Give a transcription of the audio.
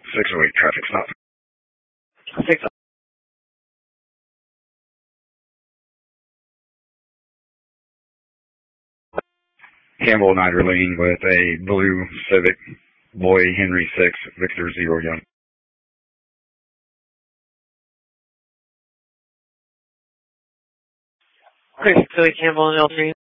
608 traffic stop. 6. Campbell Nider Lane with a blue Civic, Boy Henry 6, Victor 0 Young. Okay, 608 Campbell and L3.